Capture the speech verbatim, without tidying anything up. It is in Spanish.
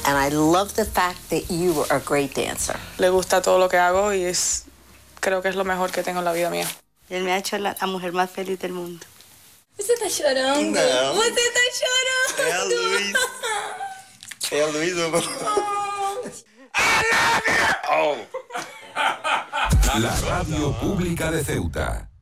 And I love the fact that you are a great dancer. Le gusta todo lo que hago y es, creo que es lo mejor que tengo en la vida mía. Él me ha hecho la, la mujer más feliz del mundo. Você tá chorando? Não. Você tá chorando? É a Luiz. É a Luiz. La radio pública de Ceuta.